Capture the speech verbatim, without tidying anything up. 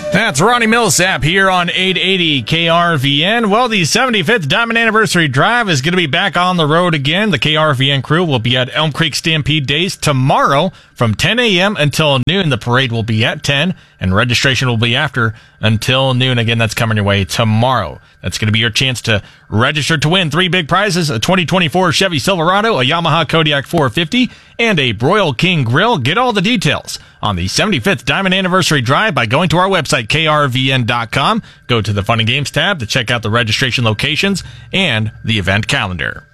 That's Ronnie Millsap here on eight eighty K R V N. Well, the seventy-fifth Diamond Anniversary Drive is going to be back on the road again. The K R V N crew will be at Elm Creek Stampede Days tomorrow from ten a.m. until noon. The parade will be at ten, and registration will be after until noon. Again, that's coming your way tomorrow. That's going to be your chance to register to win three big prizes: a twenty twenty-four Chevy Silverado, a Yamaha Kodiak four fifty, and a Broil King Grill. Get all the details on the seventy-fifth Diamond Anniversary Drive by going to our website, K R V N dot com. Go to the Fun and Games tab to check out the registration locations and the event calendar.